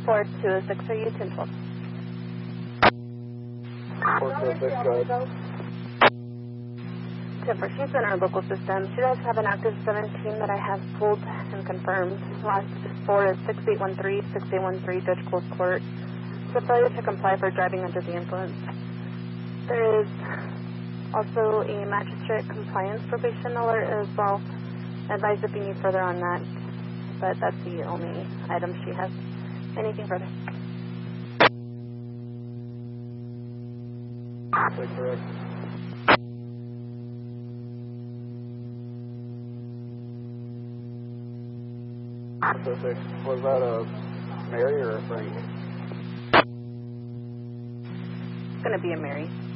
4206, are you 1012? 4206, go ahead. 10-4, she's in our local system. She does have an active 17 that I have pulled and confirmed. Last 4 is 6813, 6813, Judge Cole's Court. So failure to comply for driving under the influence. There is also a magistrate compliance probation alert as well. Advise if you need further on that, but that's the only item she has. Anything further? That's correct. Was that a Mary or a Frank? It's going to be a Mary.